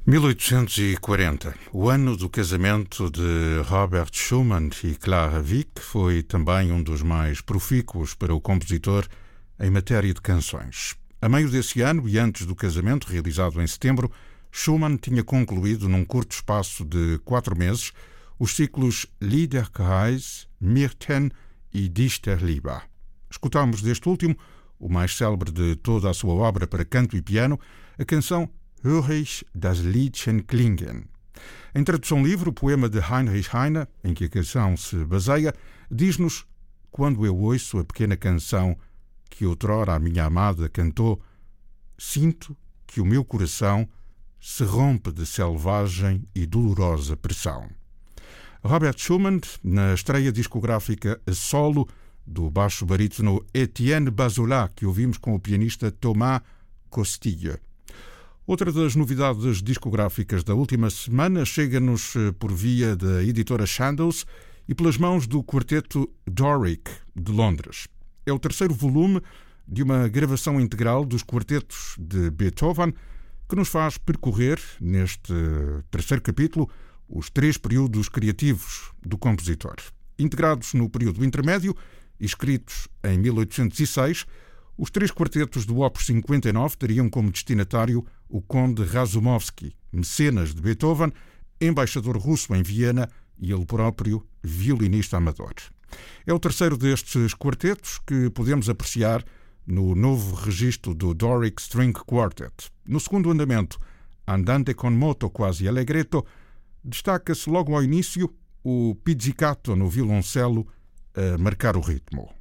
1840, o ano do casamento de Robert Schumann e Clara Wieck, foi também um dos mais profícuos para o compositor em matéria de canções. A meio desse ano e antes do casamento, realizado em setembro, Schumann tinha concluído num curto espaço de 4 meses os ciclos Liederkreis, Myrten e Dichterliebe. Escutamos deste último, o mais célebre de toda a sua obra para canto e piano, a canção Hör ich das Liedchen klingen. Em tradução livre, o poema de Heinrich Heine, em que a canção se baseia, diz-nos: quando eu ouço a pequena canção que outrora a minha amada cantou, sinto que o meu coração se rompe de selvagem e dolorosa pressão. Robert Schumann, na estreia discográfica a solo do baixo barítono Etienne Bazolat, que ouvimos com o pianista Thomas Costille. Outra das novidades discográficas da última semana chega-nos por via da editora Chandos e pelas mãos do quarteto Doric, de Londres. É o terceiro volume de uma gravação integral dos quartetos de Beethoven, que nos faz percorrer, neste terceiro capítulo, os 3 períodos criativos do compositor. Integrados no período intermédio e escritos em 1806, os 3 quartetos do Opus 59 teriam como destinatário o conde Razumovsky, mecenas de Beethoven, embaixador russo em Viena e ele próprio violinista amador. É o terceiro destes quartetos que podemos apreciar no novo registro do Doric String Quartet. No segundo andamento, Andante con moto quasi allegretto, destaca-se logo ao início o pizzicato no violoncelo a marcar o ritmo.